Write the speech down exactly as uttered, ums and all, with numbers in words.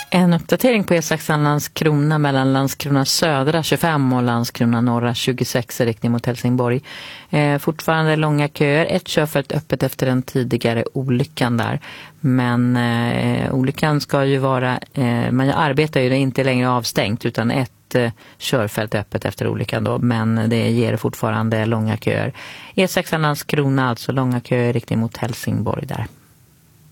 En uppdatering på E sexan Landskrona mellan Landskrona södra tjugofem och Landskrona norra tjugosex i riktning mot Helsingborg. Eh, fortfarande långa köer, ett körfält öppet efter den tidigare olyckan där. Men eh, olyckan ska ju vara, eh, man arbetar ju, det är inte längre avstängt utan ett eh, körfält öppet efter olyckan då. Men det ger fortfarande långa köer. E sexan Landskrona, alltså långa köer i riktning mot Helsingborg där.